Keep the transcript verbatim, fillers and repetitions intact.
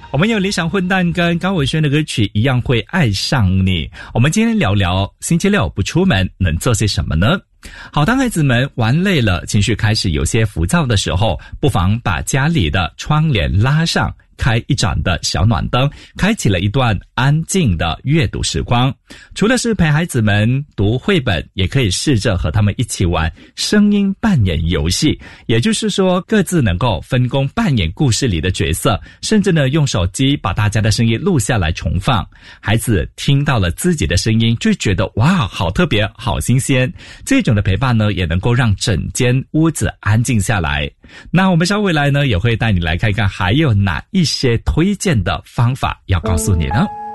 我们有理想混蛋跟高伟轩的歌曲一样会爱上你。我们今天聊聊星期六不出门能做些什么呢？好，当孩子们玩累了，情绪开始有些浮躁的时候，不妨把家里的窗帘拉上，开一盏的小暖灯，开启了一段安静的阅读时光。除了是陪孩子们读绘本，也可以试着和他们一起玩声音扮演游戏，也就是说各自能够分工扮演故事里的角色，甚至呢用手机把大家的声音录下来重放。孩子听到了自己的声音，就觉得哇，好特别，好新鲜。这种的陪伴呢，也能够让整间屋子安静下来。那我们稍回来呢，也会带你来看看还有哪一些推荐的方法要告诉你呢。